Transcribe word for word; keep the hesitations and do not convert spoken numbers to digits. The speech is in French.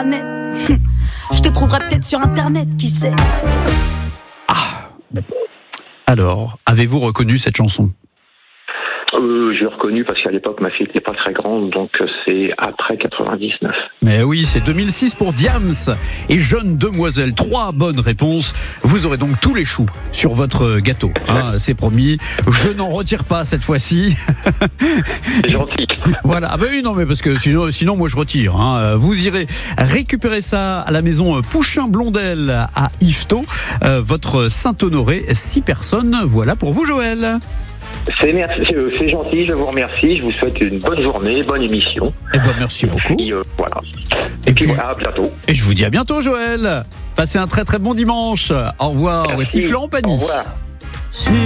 planète. Je te trouverai peut-être sur internet, qui sait. Ah. Alors, avez-vous reconnu cette chanson ? Euh, j'ai reconnu parce qu'à l'époque ma fille n'était pas très grande, donc c'est après quatre-vingt-dix-neuf. Mais oui, c'est deux mille six pour Diams et Jeune Demoiselle. Trois bonnes réponses. Vous aurez donc tous les choux sur votre gâteau. Hein, c'est promis. Je n'en retire pas cette fois-ci. C'est gentil. Voilà. Ah ben oui, non, mais parce que sinon, sinon moi je retire. Hein. Vous irez récupérer ça à la maison Pouchin-Blondel à Yvetot. Euh, votre Saint-Honoré, six personnes. Voilà pour vous, Joël. C'est, merci, c'est gentil, je vous remercie. Je vous souhaite une bonne journée, bonne émission. Eh ben, merci beaucoup. Et, euh, voilà. Et, et puis puis, voilà, à bientôt. Et je vous dis à bientôt, Joël. Passez un très très bon dimanche. Au revoir. Merci. Voici Florent Pagny. Au revoir.